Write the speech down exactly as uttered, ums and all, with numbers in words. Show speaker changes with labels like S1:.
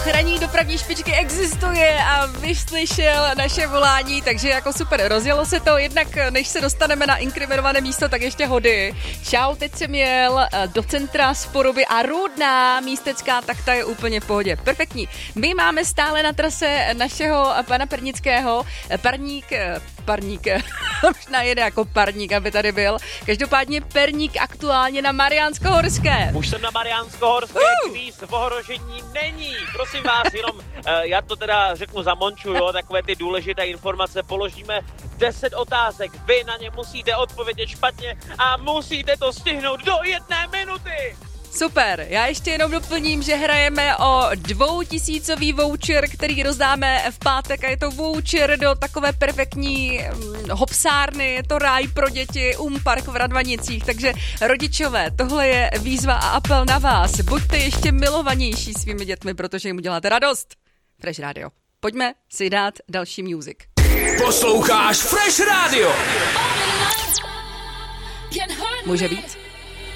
S1: hraní dopravní špičky existuje a vyslyšel naše volání, takže jako super, rozjelo se to, jednak než se dostaneme na inkriminované místo, tak ještě hody. Čau, teď jsem jel do centra Sporuby a Rudná místecká, tak ta je úplně v pohodě, perfektní. My máme stále na trase našeho pana Pernického, parník, parník, možná jede jako parník, aby tady byl, každopádně Perník aktuálně na Mariánskohorské.
S2: Už jsem na Mariánskohorské, uh! kvíz v ohrožení není. Prosím vás, jenom uh, já to teda řeknu za Monču, jo, takové ty důležité informace. Položíme deset otázek, vy na ně musíte odpovědět špatně a musíte to stihnout do jedné minuty.
S1: Super, já ještě jenom doplním, že hrajeme o dvoutisícový voucher, který rozdáme v pátek a je to voucher do takové perfektní hm, hopsárny, je to ráj pro děti, Um Park v Radvanicích, takže rodičové, tohle je výzva a apel na vás. Buďte ještě milovanější svými dětmi, protože jim uděláte radost. Fresh Radio. Pojďme si dát další music.
S3: Posloucháš Fresh Radio.
S1: Může být?